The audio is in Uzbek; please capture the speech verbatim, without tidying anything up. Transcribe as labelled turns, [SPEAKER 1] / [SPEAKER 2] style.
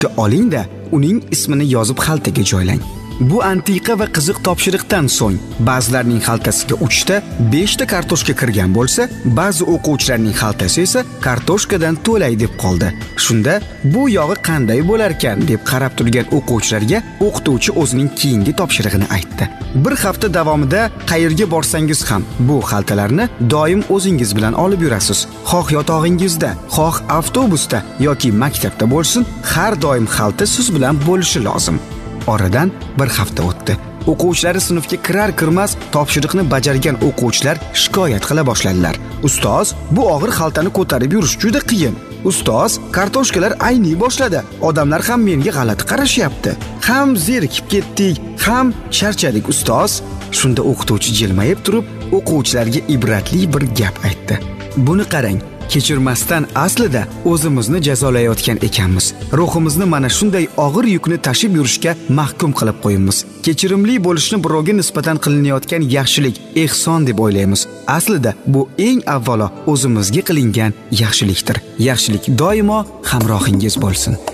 [SPEAKER 1] oling-da, uning ismini yozib xaltaga joylang. Bu antiqa va qiziq topshiriqdan so'ng ba'zilarning xaltasiga uchta, beshta kartoshka kirgan bo'lsa, ba'zi o'quvchilarning xaltasi esa kartoshkadan to'lay deb qoldi. Shunda bu yog'i qanday bo'lar ekan deb qarab turgan o'quvchilarga o'qituvchi o'zining keyingi topshirig'ini aytdi. Bir hafta davomida qayerga borsangiz ham bu xaltalarni doim o'zingiz bilan olib yurasiz. Xoh yotog'ingizda, xoh avtobusda yoki maktabda bo'lsin, har doim xalta siz bilan bo'lishi lozim. Oradan bir hafta o'tdi. O'quvchilari sinfga kirar-kirmas topshiriqni bajargan o'quvchilar shikoyat qila boshladilar. Ustoz, bu og'ir xaltani ko'tarib yurish juda qiyin. Ustoz, kartoshkalar ayniy boshladi. Odamlar ham menga g'alati qarashyapti. Ham zerikib ketdik, ham charchadik ustoz. Shunda o'qituvchi jilmayib turib, o'quvchilarga ibratli bir gap aytdi. Buni qarang, kechirmasdan aslida o'zimizni jazolayotgan ekanmiz. Ruhimizni mana shunday og'ir yukni tashib yurishga mahkum qilib qo'yamiz. Kechirimli bo'lishni birovga nisbatan qilinayotgan yaxshilik, ehson deb o'ylaymiz. Aslida bu eng avvalo o'zimizga qilingan yaxshilikdir. Yaxshilik doimo hamrohingiz bo'lsin.